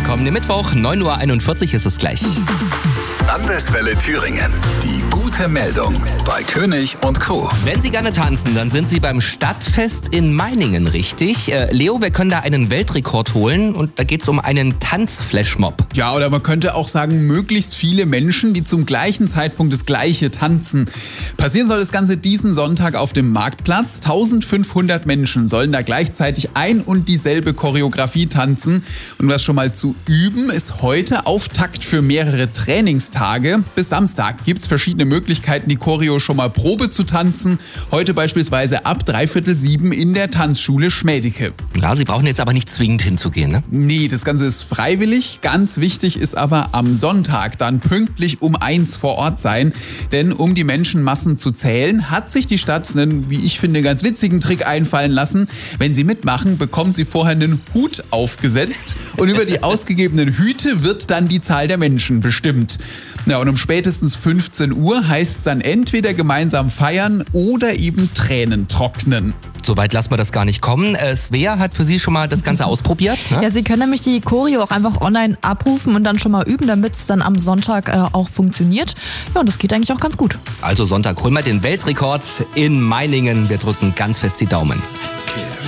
Kommenden Mittwoch, 9:41 Uhr ist es gleich. Landeswelle Thüringen. Die gute Meldung bei König und Co. Wenn Sie gerne tanzen, dann sind Sie beim Stadtfest in Meiningen richtig. Leo, wir können da einen Weltrekord holen und da geht es um einen Tanzflashmob. Ja, oder man könnte auch sagen, möglichst viele Menschen, die zum gleichen Zeitpunkt das Gleiche tanzen. Passieren soll das Ganze diesen Sonntag auf dem Marktplatz. 1500 Menschen sollen da gleichzeitig ein und dieselbe Choreografie tanzen. Und um das schon mal zu üben, ist heute Auftakt für mehrere Trainingstage. Bis Samstag gibt es verschiedene Möglichkeiten, die Choreo schon mal Probe zu tanzen. Heute beispielsweise ab 6:45 in der Tanzschule Schmädicke. Ja, Sie brauchen jetzt aber nicht zwingend hinzugehen, ne? Nee, das Ganze ist freiwillig. Ganz wichtig ist aber am Sonntag dann pünktlich um 1 vor Ort sein. Denn um die Menschenmassen zu zählen, hat sich die Stadt einen, wie ich finde, ganz witzigen Trick einfallen lassen. Wenn Sie mitmachen, bekommen Sie vorher einen Hut aufgesetzt und über die ausgegebenen Hüte wird dann die Zahl der Menschen bestimmt. Ja, und um spätestens 15 Uhr heißt es dann entweder gemeinsam feiern oder eben Tränen trocknen. Soweit lassen wir das gar nicht kommen. Svea hat für Sie schon mal das Ganze ausprobiert, ne? Ja, Sie können nämlich die Choreo auch einfach online abrufen und dann schon mal üben, damit es dann am Sonntag auch funktioniert. Ja, und das geht eigentlich auch ganz gut. Also Sonntag holen wir den Weltrekord in Meiningen. Wir drücken ganz fest die Daumen.